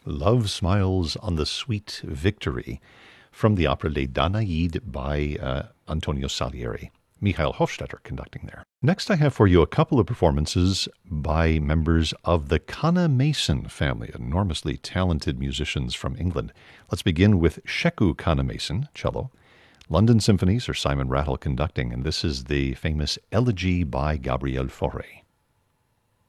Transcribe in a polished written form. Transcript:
Love Smiles on the Sweet Victory from the opera Les Danaïdes by Antonio Salieri. Michael Hofstetter conducting there. Next, I have for you a couple of performances by members of the Kanneh-Mason family, enormously talented musicians from England. Let's begin with Sheku Kanneh-Mason, cello. London Symphony, Sir Simon Rattle conducting, and this is the famous Elegy by Gabriel Fauré.